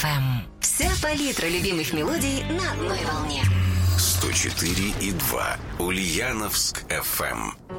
FM. Вся палитра любимых мелодий на одной волне. 104,2 Ульяновск FM.